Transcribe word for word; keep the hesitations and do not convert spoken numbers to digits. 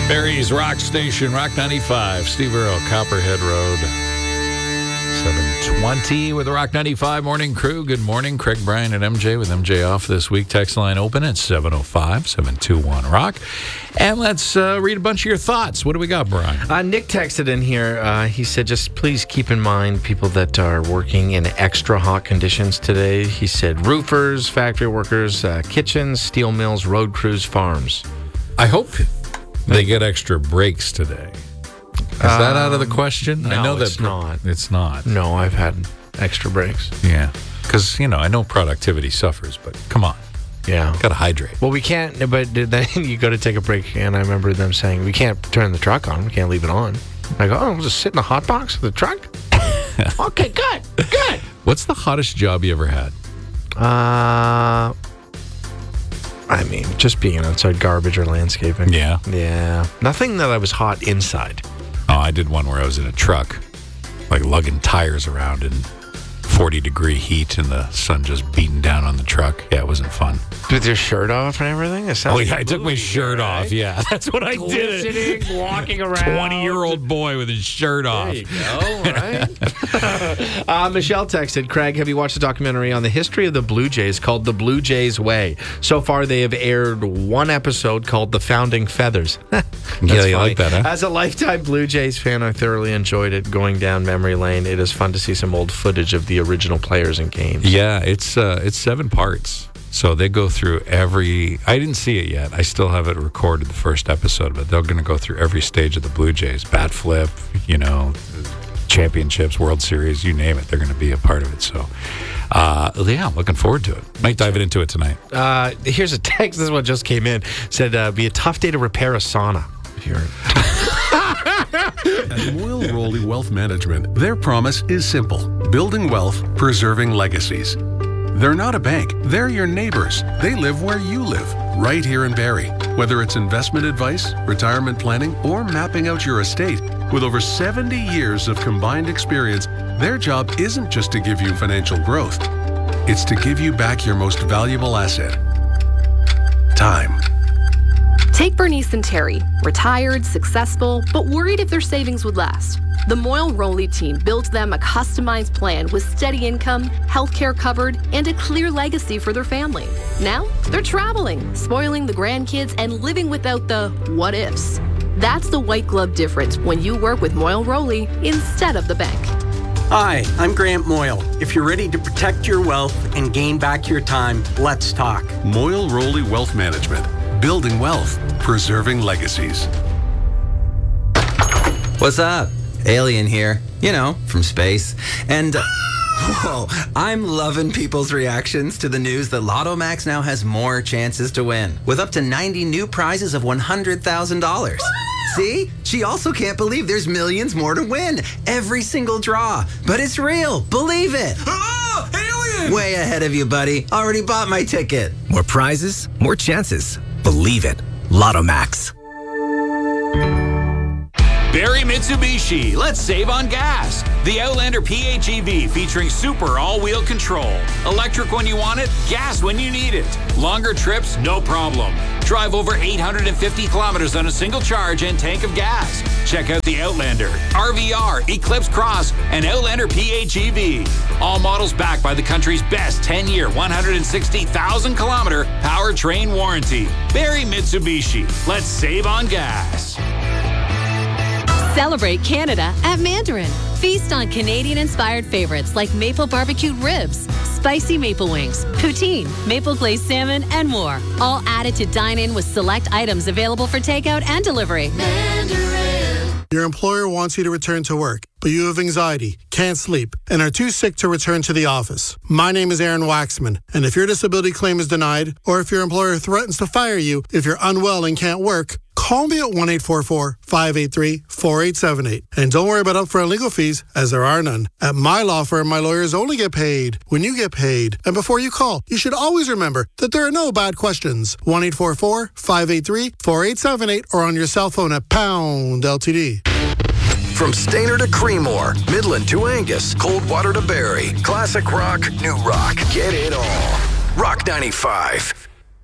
Barry's Rock Station, Rock ninety-five, Steve Earle, Copperhead Road. seven twenty with the Rock ninety-five Morning Crew. Good morning. Craig Bryan and M J with M J off this week. Text line open at seven oh five, seven two one, rock. And let's uh, read a bunch of your thoughts. What do we got, Brian? Uh, Nick texted in here. Uh, he said, just please keep in mind people that are working in extra hot conditions today. He said roofers, factory workers, uh, kitchens, steel mills, road crews, farms. I hope they get extra breaks today. Is that out of the question? No, I know that it's not. It's not. No, I've had extra breaks. Yeah. Because, you know, I know productivity suffers, but come on. Yeah. Got to hydrate. Well, we can't, but then you go to take a break, and I remember them saying, we can't turn the truck on. We can't leave it on. I go, oh, we'll just sit in the hot box of the truck? Okay, good, good. What's the hottest job you ever had? Uh... I mean, just being outside garbage or landscaping. Yeah. Yeah. Nothing that I was hot inside. Oh, I did one where I was in a truck, like lugging tires around in forty degree heat and the sun just beating down on the truck. Yeah, it wasn't fun. With your shirt off and everything? It Oh, yeah, I took my shirt off. Yeah, that's what I did. Sitting, walking around. twenty-year-old boy with his shirt off. There you go, right? uh, Michelle texted, Craig, have you watched a documentary on the history of the Blue Jays called The Blue Jays Way? So far, they have aired one episode called The Founding Feathers. Yeah, you funny. like that, huh? As a lifetime Blue Jays fan, I thoroughly enjoyed it going down memory lane. It is fun to see some old footage of the original players and games. Yeah, it's uh, it's seven parts. So they go through every... I didn't see it yet. I still have it recorded, the first episode, but they're going to go through every stage of the Blue Jays. Bat flip, you know, championships, World Series, you name it. They're going to be a part of it. So, uh, yeah, I'm looking forward to it. Might dive into it tonight. Uh, here's a text. This is what just came in. Said, uh, be a tough day to repair a sauna. If you're... At Moyle Rowley Wealth Management, their promise is simple: building wealth, preserving legacies. They're not a bank. They're your neighbors. They live where you live, right here in Barrie. Whether it's investment advice, retirement planning, or mapping out your estate, with over seventy years of combined experience, their job isn't just to give you financial growth. It's to give you back your most valuable asset: time. Take Bernice and Terry, retired, successful, but worried if their savings would last. The Moyle Rowley team built them a customized plan with steady income, healthcare covered, and a clear legacy for their family. Now, they're traveling, spoiling the grandkids, and living without the what-ifs. That's the white glove difference when you work with Moyle Rowley instead of the bank. Hi, I'm Grant Moyle. If you're ready to protect your wealth and gain back your time, let's talk. Moyle Rowley Wealth Management. Building wealth, preserving legacies. What's up? Alien here, you know, from space. And, uh, whoa, I'm loving people's reactions to the news that Lotto Max now has more chances to win, with up to ninety new prizes of one hundred thousand dollars. See? She also can't believe there's millions more to win. Every single draw. But it's real. Believe it. Oh, alien! Way ahead of you, buddy. Already bought my ticket. More prizes, more chances. Believe it. Lotto Max. Barrie Mitsubishi, let's save on gas. The Outlander P H E V featuring super all-wheel control. Electric when you want it, gas when you need it. Longer trips, no problem. Drive over eight hundred fifty kilometers on a single charge and tank of gas. Check out the Outlander, R V R, Eclipse Cross, and Outlander P H E V. All models backed by the country's best ten-year, one hundred sixty thousand kilometer powertrain warranty. Barrie Mitsubishi, let's save on gas. Celebrate Canada at Mandarin. Feast on Canadian-inspired favorites like maple barbecued ribs, spicy maple wings, poutine, maple glazed salmon, and more. All added to dine in with select items available for takeout and delivery. Mandarin. Your employer wants you to return to work, but you have anxiety, can't sleep, and are too sick to return to the office. My name is Aaron Waxman, and if your disability claim is denied, or if your employer threatens to fire you if you're unwell and can't work, call me at one eight four four, five eight three, four eight seven eight. And don't worry about upfront legal fees, as there are none. At my law firm, my lawyers only get paid when you get paid. And before you call, you should always remember that there are no bad questions. one eight four four, five eight three, four eight seven eight or on your cell phone at pound L T D. From Stayner to Creemore, Midland to Angus, Coldwater to Barrie, classic rock, new rock, get it all. Rock ninety-five.